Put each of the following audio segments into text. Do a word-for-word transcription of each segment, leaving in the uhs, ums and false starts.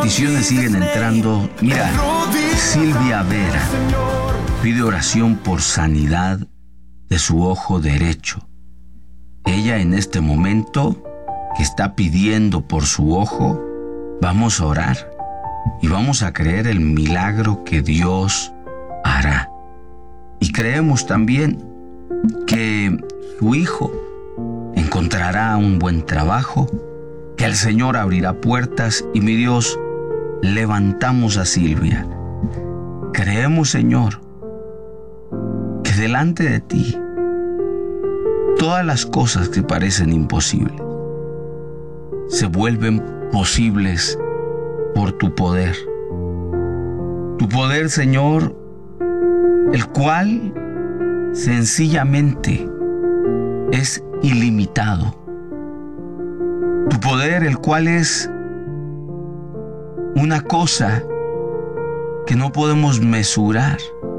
peticiones siguen entrando. Mira, Silvia Vera pide oración por sanidad de su ojo derecho. Ella en este momento que está pidiendo por su ojo, vamos a orar y vamos a creer el milagro que Dios hará. Y creemos también que su hijo encontrará un buen trabajo, que el Señor abrirá puertas y, mi Dios, levantamos a Silvia. Creemos, Señor, que delante de ti todas las cosas que parecen imposibles se vuelven posibles por tu poder. Tu poder, Señor, el cual sencillamente es ilimitado. Tu poder, el cual es una cosa que no podemos mesurar.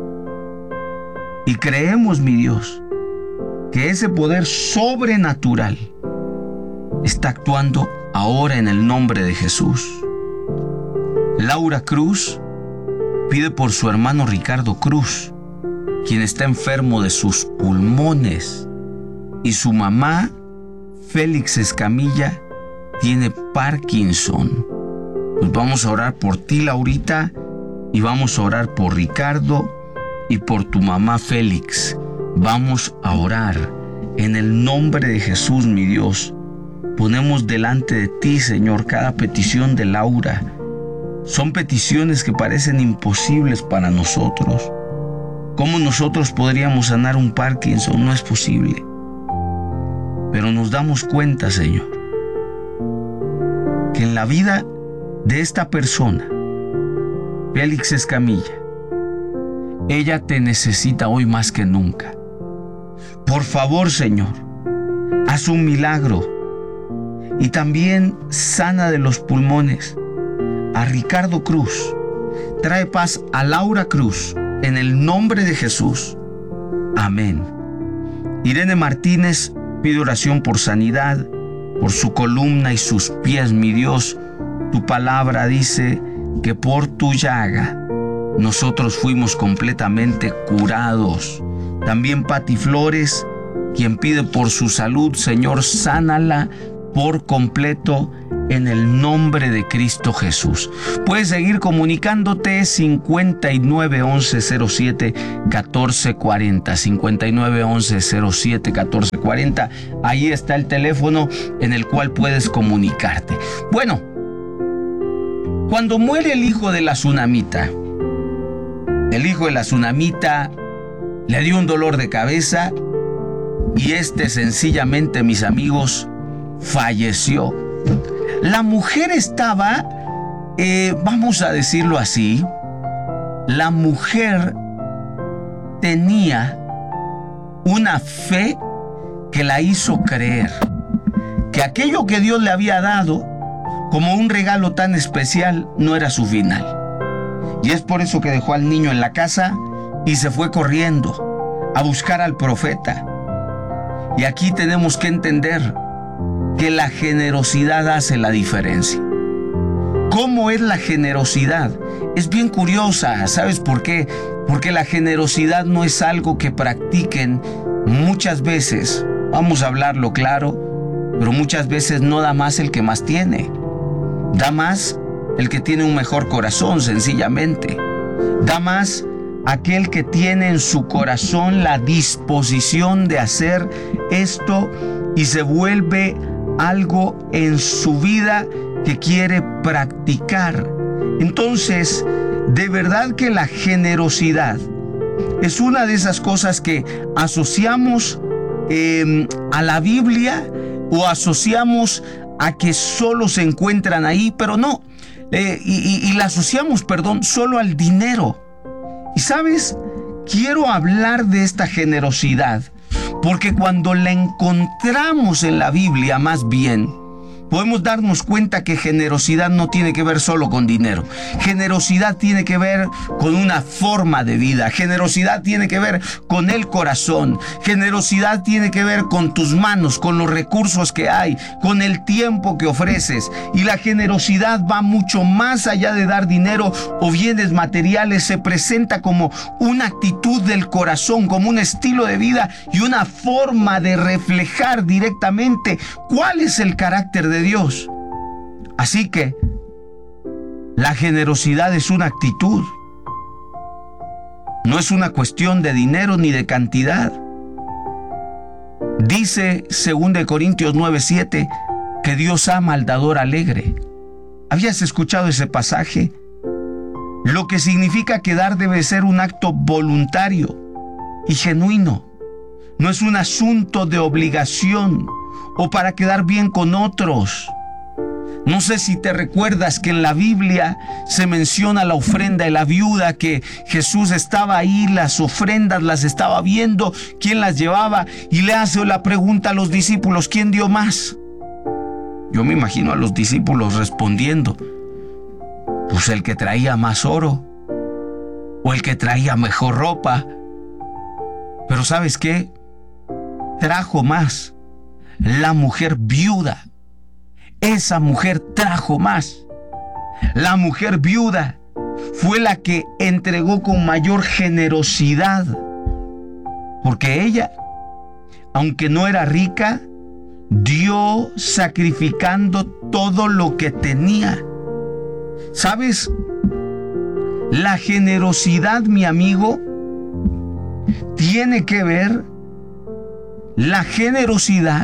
Y creemos, mi Dios, que ese poder sobrenatural está actuando ahora en el nombre de Jesús. Laura Cruz pide por su hermano Ricardo Cruz, quien está enfermo de sus pulmones, y su mamá, Félix Escamilla, tiene Parkinson. Pues vamos a orar por ti, Laurita, y vamos a orar por Ricardo y por tu mamá, Félix. Vamos a orar en el nombre de Jesús, mi Dios. Ponemos delante de ti, Señor, cada petición de Laura. Son peticiones que parecen imposibles para nosotros. ¿Cómo nosotros podríamos sanar un Parkinson? No es posible. Pero nos damos cuenta, Señor, que en la vida de esta persona, Félix Escamilla, ella te necesita hoy más que nunca. Por favor, Señor, haz un milagro y también sana de los pulmones a Ricardo Cruz. Trae paz a Laura Cruz en el nombre de Jesús. Amén. Irene Martínez pide oración por sanidad, por su columna y sus pies, mi Dios. Tu palabra dice que por tu llaga nosotros fuimos completamente curados. También Pati Flores, quien pide por su salud, Señor, sánala por completo en el nombre de Cristo Jesús. Puedes seguir comunicándote cincuenta y nueve once cero siete catorce cuarenta, cincuenta y nueve once cero siete catorce cuarenta. Ahí está el teléfono en el cual puedes comunicarte. Bueno, cuando muere el hijo de la tsunamita, el hijo de la tsunamita le dio un dolor de cabeza y este sencillamente, mis amigos, falleció. La mujer estaba, eh, vamos a decirlo así, la mujer tenía una fe que la hizo creer que aquello que Dios le había dado como un regalo tan especial no era su final. Y es por eso que dejó al niño en la casa y se fue corriendo a buscar al profeta. Y aquí tenemos que entender que la generosidad hace la diferencia. ¿Cómo es la generosidad? Es bien curiosa, ¿sabes por qué? Porque la generosidad no es algo que practiquen muchas veces, vamos a hablarlo claro, pero muchas veces no da más el que más tiene. Da más el que tiene un mejor corazón, sencillamente. Da más aquel que tiene en su corazón la disposición de hacer esto y se vuelve algo en su vida que quiere practicar. Entonces, de verdad que la generosidad es una de esas cosas que asociamos eh, a la Biblia o asociamos a que solo se encuentran ahí, pero no. Eh, y, y, y la asociamos, perdón, solo al dinero. Y sabes, quiero hablar de esta generosidad porque cuando la encontramos en la Biblia, más bien, podemos darnos cuenta que generosidad no tiene que ver solo con dinero. Generosidad tiene que ver con una forma de vida. Generosidad tiene que ver con el corazón. Generosidad tiene que ver con tus manos, con los recursos que hay, con el tiempo que ofreces. Y la generosidad va mucho más allá de dar dinero o bienes materiales. Se presenta como una actitud del corazón, como un estilo de vida y una forma de reflejar directamente cuál es el carácter de Dios. Así que la generosidad es una actitud. No es una cuestión de dinero ni de cantidad. Dice segunda de Corintios nueve siete que Dios ama al dador alegre. ¿Habías escuchado ese pasaje? Lo que significa que dar debe ser un acto voluntario y genuino. No es un asunto de obligación o para quedar bien con otros. No sé si te recuerdas que en la Biblia se menciona la ofrenda de la viuda, que Jesús estaba ahí, las ofrendas las estaba viendo, quién las llevaba, y le hace la pregunta a los discípulos, ¿quién dio más? Yo me imagino a los discípulos respondiendo, pues el que traía más oro, o el que traía mejor ropa. Pero ¿sabes qué? Trajo más la mujer viuda. Esa mujer trajo más. La mujer viuda fue la que entregó con mayor generosidad, porque ella, aunque no era rica, dio sacrificando todo lo que tenía. ¿Sabes? La generosidad, mi amigo, tiene que ver la generosidad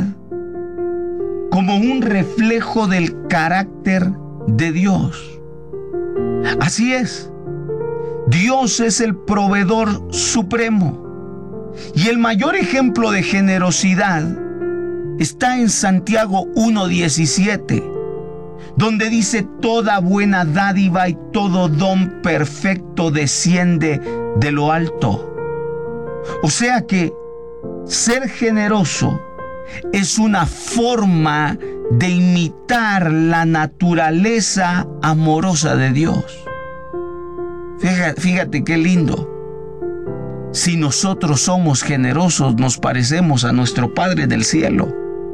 como un reflejo del carácter de Dios. Así es. Dios es el proveedor supremo. Y el mayor ejemplo de generosidad está en Santiago uno diecisiete, donde dice: toda buena dádiva y todo don perfecto desciende de lo alto. O sea que ser generoso es una forma de imitar la naturaleza amorosa de Dios. Fíjate, fíjate qué lindo. Si nosotros somos generosos, nos parecemos a nuestro Padre del cielo.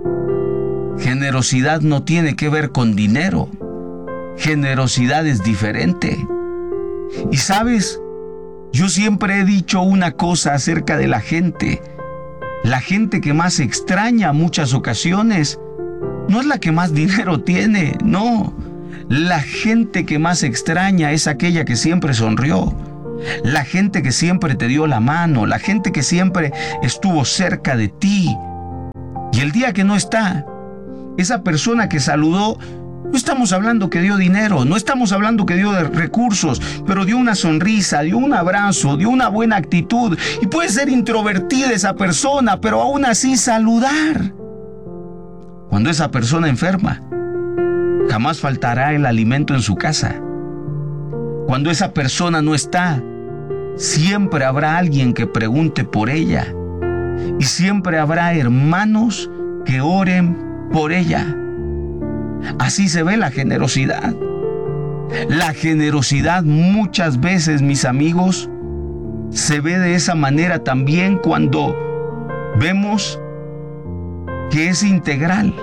Generosidad no tiene que ver con dinero. Generosidad es diferente. Y sabes, yo siempre he dicho una cosa acerca de la gente. La gente que más extraña en muchas ocasiones no es la que más dinero tiene, no. La gente que más extraña es aquella que siempre sonrió. La gente que siempre te dio la mano, la gente que siempre estuvo cerca de ti. Y el día que no está, esa persona que saludó, no estamos hablando que dio dinero, no estamos hablando que dio recursos, pero dio una sonrisa, dio un abrazo, dio una buena actitud. Y puede ser introvertida esa persona, pero aún así saludar. Cuando esa persona enferma, jamás faltará el alimento en su casa. Cuando esa persona no está, siempre habrá alguien que pregunte por ella. Y siempre habrá hermanos que oren por ella. Así se ve la generosidad. La generosidad muchas veces, mis amigos, se ve de esa manera también cuando vemos que es integral.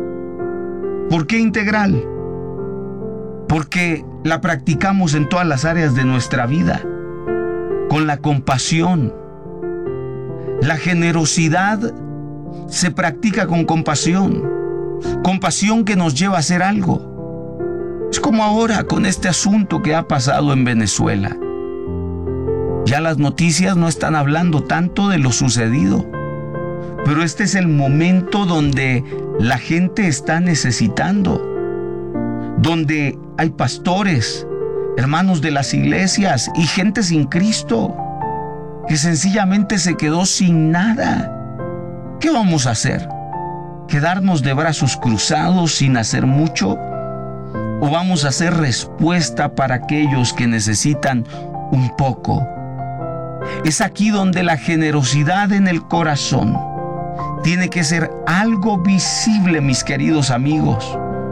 ¿Por qué integral? Porque la practicamos en todas las áreas de nuestra vida, con la compasión. La generosidad se practica con compasión. Compasión que nos lleva a hacer algo. Es como ahora con este asunto que ha pasado en Venezuela. Ya las noticias no están hablando tanto de lo sucedido, pero este es el momento donde la gente está necesitando, donde hay pastores, hermanos de las iglesias y gente sin Cristo que sencillamente se quedó sin nada. ¿Qué vamos a hacer? ¿Quedarnos de brazos cruzados sin hacer mucho? ¿O vamos a hacer respuesta para aquellos que necesitan un poco? Es aquí donde la generosidad en el corazón tiene que ser algo visible, mis queridos amigos.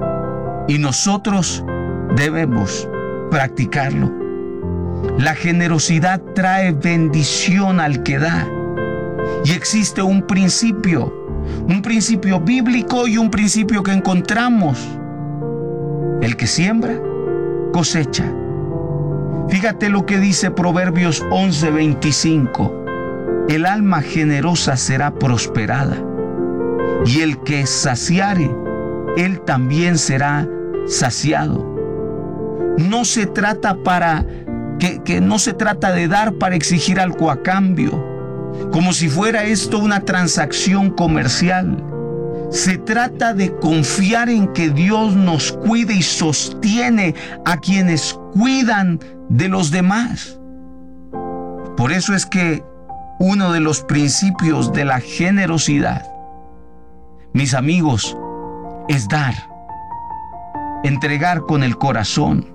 y nosotros debemos practicarlo. La generosidad trae bendición al que da. Y existe un principio, un principio bíblico y un principio que encontramos. El que siembra, cosecha. Fíjate lo que dice Proverbios once veinticinco. El alma generosa será prosperada, y el que saciare, él también será saciado. No se trata para que, que no se trata de dar para exigir algo a cambio, como si fuera esto una transacción comercial. Se trata de confiar en que Dios nos cuide y sostiene a quienes cuidan de los demás. Por eso es que uno de los principios de la generosidad, mis amigos, es dar, entregar con el corazón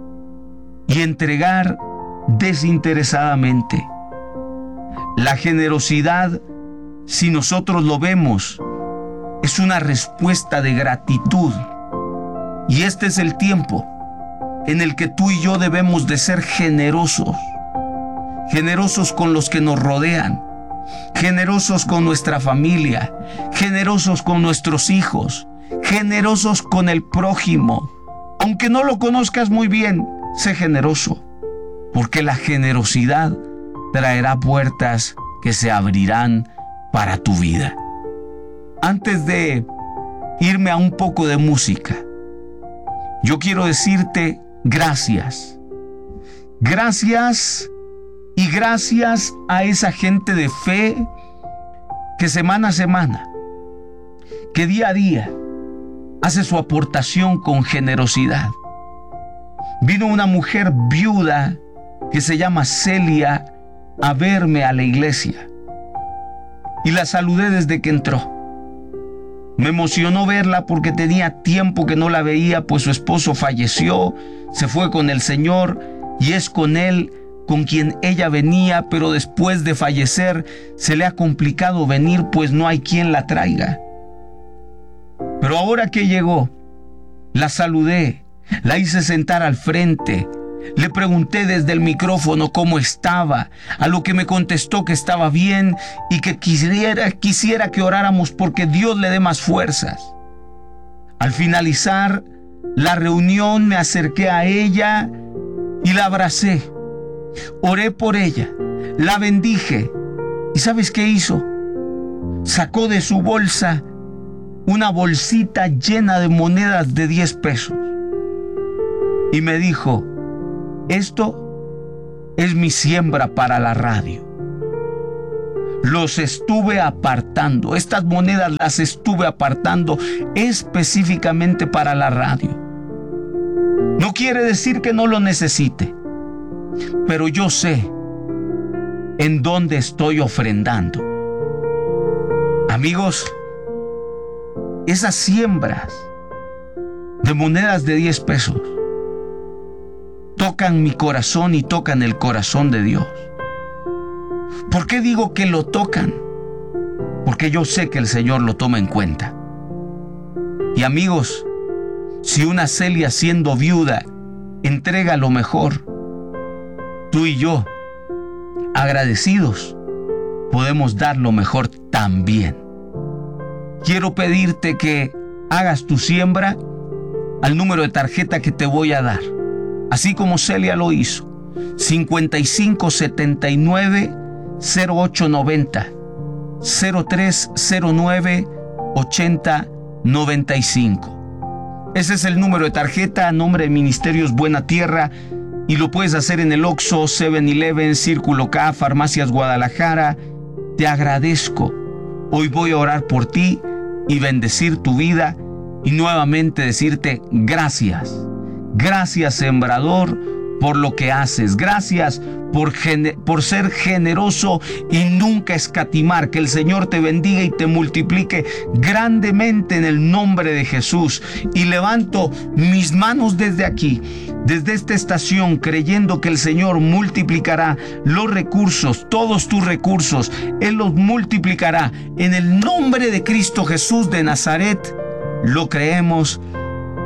y entregar desinteresadamente. La generosidad, si nosotros lo vemos, es una respuesta de gratitud. Y este es el tiempo en el que tú y yo debemos de ser generosos. Generosos con los que nos rodean. Generosos con nuestra familia. Generosos con nuestros hijos. Generosos con el prójimo. Aunque no lo conozcas muy bien, sé generoso. Porque la generosidad traerá puertas que se abrirán para tu vida. Antes de irme a un poco de música, yo quiero decirte gracias. Gracias y gracias a esa gente de fe que semana a semana, que día a día hace su aportación con generosidad. Vino una mujer viuda que se llama Celia a verme a la iglesia y la saludé desde que entró. Me emocionó verla porque tenía tiempo que no la veía, pues su esposo falleció, se fue con el Señor y es con Él con quien ella venía, pero después de fallecer se le ha complicado venir, pues no hay quien la traiga. Pero ahora que llegó, la saludé, la hice sentar al frente, le pregunté desde el micrófono cómo estaba, a lo que me contestó que estaba bien y que quisiera, quisiera que oráramos porque Dios le dé más fuerzas. Al finalizar la reunión me acerqué a ella y la abracé. Oré por ella, la bendije. ¿Y sabes qué hizo? Sacó de su bolsa una bolsita llena de monedas de diez pesos y me dijo: esto es mi siembra para la radio. Los estuve apartando, estas monedas las estuve apartando específicamente para la radio. No quiere decir que no lo necesite, pero yo sé en dónde estoy ofrendando. Amigos, esas siembras de monedas de diez pesos tocan mi corazón y tocan el corazón de Dios. ¿Por qué digo que lo tocan? Porque yo sé que el Señor lo toma en cuenta. Y amigos, si una Celia siendo viuda entrega lo mejor, tú y yo, agradecidos, podemos dar lo mejor también. Quiero pedirte que hagas tu siembra al número de tarjeta que te voy a dar, así como Celia lo hizo: cincuenta y cinco setenta y nueve cero ocho noventa cero tres cero nueve ochenta noventa y cinco. Ese es el número de tarjeta a nombre de Ministerios Buena Tierra y lo puedes hacer en el Oxxo, siete eleven, Círculo K, Farmacias Guadalajara. Te agradezco. Hoy voy a orar por ti y bendecir tu vida y nuevamente decirte gracias. Gracias, sembrador, por lo que haces. Gracias por, por ser generoso y nunca escatimar. Que el Señor te bendiga y te multiplique grandemente en el nombre de Jesús. Y levanto mis manos desde aquí, desde esta estación, creyendo que el Señor multiplicará los recursos, todos tus recursos. Él los multiplicará. En el nombre de Cristo Jesús de Nazaret, lo creemos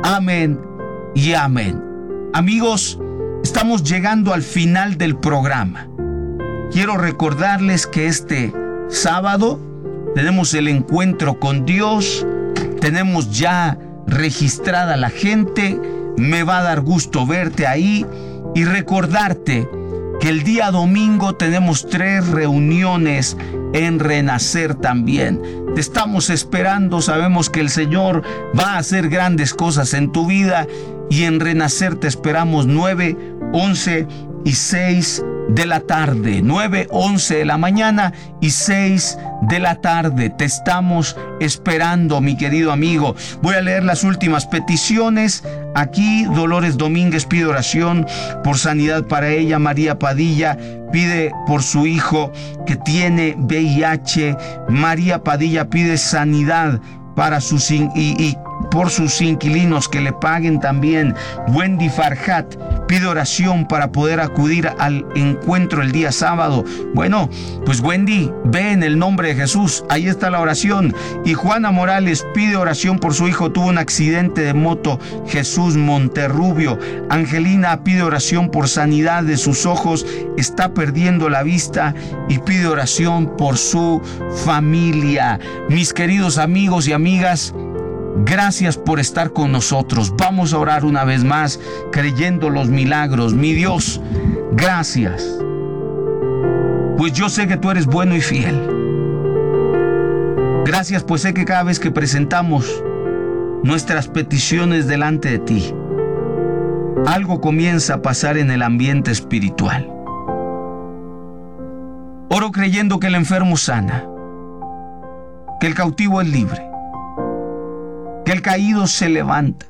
Amén y amén. Amigos, estamos llegando al final del programa. Quiero recordarles que este sábado tenemos el encuentro con Dios. Tenemos ya registrada la gente. Me va a dar gusto verte ahí y recordarte que el día domingo tenemos tres reuniones en Renacer también. Te estamos esperando, sabemos que el Señor va a hacer grandes cosas en tu vida y en Renacer te esperamos nueve, once y seis de la tarde, nueve, once de la mañana y seis de la tarde. Te estamos esperando, mi querido amigo. Voy a leer las últimas peticiones. Aquí Dolores Domínguez pide oración por sanidad para ella. María Padilla pide por su hijo que tiene V I H. María Padilla pide sanidad para sus in- y, y por sus inquilinos, que le paguen también. Wendy Farhat pide oración para poder acudir al encuentro el día sábado. Bueno, pues Wendy, ve en el nombre de Jesús, ahí está la oración. Y Juana Morales pide oración por su hijo, tuvo un accidente de moto. Jesús Monterrubio. Angelina pide oración por sanidad de sus ojos, está perdiendo la vista y pide oración por su familia. Mis queridos amigos y amigas, gracias por estar con nosotros. Vamos a orar una vez más, creyendo los milagros. Mi Dios, gracias, pues yo sé que tú eres bueno y fiel. Gracias, pues sé que cada vez que presentamos nuestras peticiones delante de ti, algo comienza a pasar en el ambiente espiritual. Oro creyendo que el enfermo sana, que el cautivo es libre, que el caído se levanta.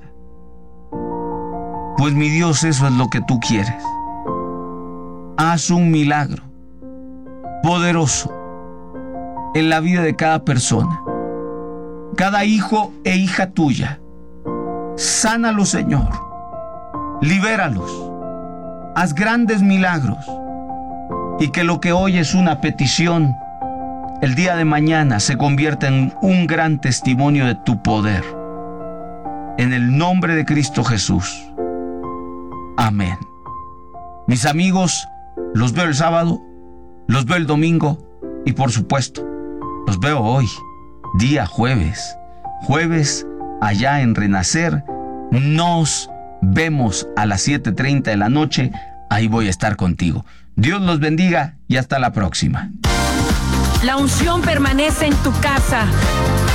Pues mi Dios, eso es lo que tú quieres. Haz un milagro poderoso en la vida de cada persona, cada hijo e hija tuya. Sánalos, Señor. Libéralos. Haz grandes milagros. Y que lo que hoy es una petición, el día de mañana se convierta en un gran testimonio de tu poder. En el nombre de Cristo Jesús. Amén. Mis amigos, los veo el sábado, los veo el domingo y por supuesto, los veo hoy, día jueves. Jueves allá en Renacer. Nos vemos a las siete treinta de la noche. Ahí voy a estar contigo. Dios los bendiga y hasta la próxima. La unción permanece en tu casa.